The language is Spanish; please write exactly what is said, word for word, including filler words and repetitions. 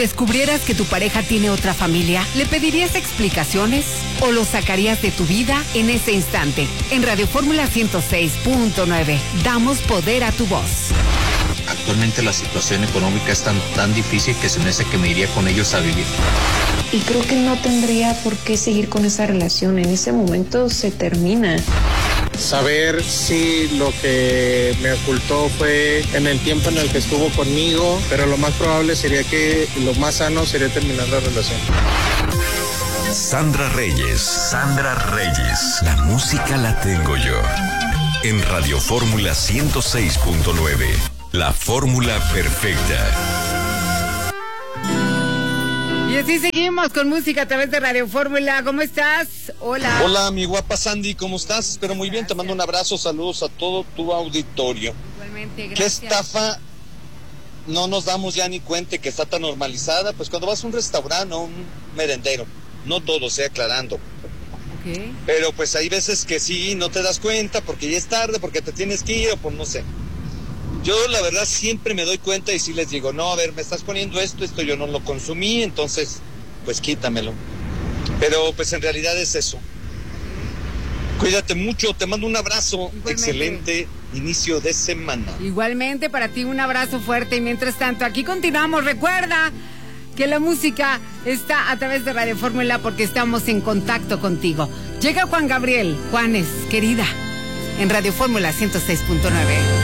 ¿Descubrieras que tu pareja tiene otra familia? ¿Le pedirías explicaciones o lo sacarías de tu vida en ese instante? En Radio Fórmula ciento seis punto nueve, damos poder a tu voz. Actualmente la situación económica es tan, tan difícil que se me hace que me iría con ellos a vivir. Y creo que no tendría por qué seguir con esa relación. En ese momento se termina. Saber si lo que me ocultó fue en el tiempo en el que estuvo conmigo, pero lo más probable sería que lo más sano sería terminar la relación. Sandra Reyes. Sandra Reyes. La música la tengo yo. En Radio Fórmula ciento seis punto nueve. La fórmula perfecta. Y así seguimos con música a través de Radio Fórmula. ¿Cómo estás? Hola. Hola, mi guapa Sandy, ¿cómo estás? Espero muy bien, gracias. Te mando un abrazo, saludos a todo tu auditorio. Igualmente, gracias. ¿Qué estafa no nos damos ya ni cuenta que está tan normalizada? Pues cuando vas a un restaurante o un merendero, no todo, sea aclarando. Okay. Pero pues hay veces que sí, no te das cuenta porque ya es tarde, porque te tienes que ir o por no sé. Yo la verdad siempre me doy cuenta y sí les digo, no, a ver, me estás poniendo esto, esto yo no lo consumí, entonces pues quítamelo. Pero pues en realidad es eso. Cuídate mucho, te mando un abrazo. Igualmente. Excelente inicio de semana. Igualmente para ti un abrazo fuerte y mientras tanto aquí continuamos. Recuerda que la música está a través de Radio Fórmula porque estamos en contacto contigo. Llega Juan Gabriel, Juanes, querida, en Radio Fórmula ciento seis punto nueve.